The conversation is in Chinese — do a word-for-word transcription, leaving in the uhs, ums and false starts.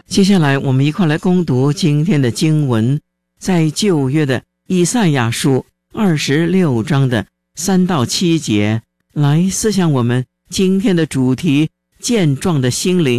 接下来我们一块来攻读今天的经文，在旧约的以赛亚书二十六章的三到七节，来思想我们今天的主题：健壮的心灵